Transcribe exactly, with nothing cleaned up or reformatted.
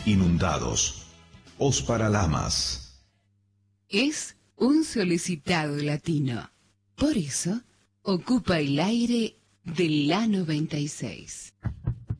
inundados. Os Paralamas. Es un solicitado latino. Por eso, ocupa el aire de la noventa y seis.